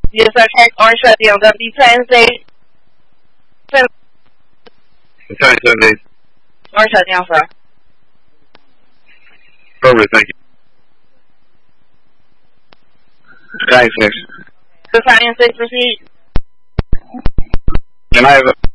Yes, sir. Check orange at the end of the plan state. Italian 7 days. Orange at the end, sir. Perfect, thank you. Italian 6. Italian 6, proceed. Can I have a